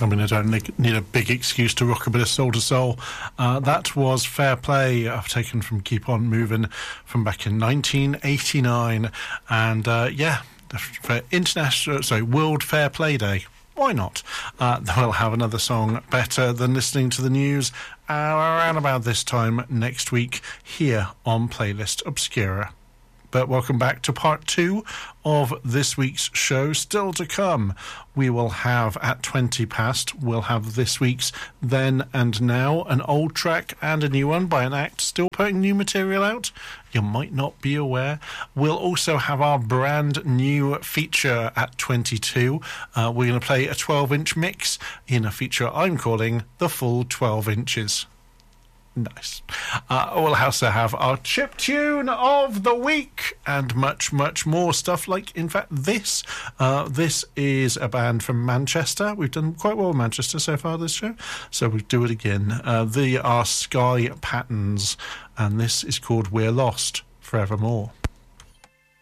I mean, I don't need a big excuse to rock a bit of soul to soul. That was Fair Play, taken from Keep On Moving from back in 1989. And for World Fair Play Day. Why not? We'll have another song better than listening to the news around about this time next week here on Playlist Obscura. But welcome back to part 2 of this week's show. Still to come, we will have at 20 past, we'll have this week's Then and Now, an old track and a new one by an act still putting new material out. You might not be aware. We'll also have our brand new feature at 22. We're going to play a 12-inch mix in a feature I'm calling The Full 12 Inches. Nice. We'll also have our chip tune of the week and much, much more stuff. Like, in fact, this is a band from Manchester. We've done quite well in Manchester so far this show, so we'll do it again. They are Sky Patterns, and this is called We're Lost Forevermore.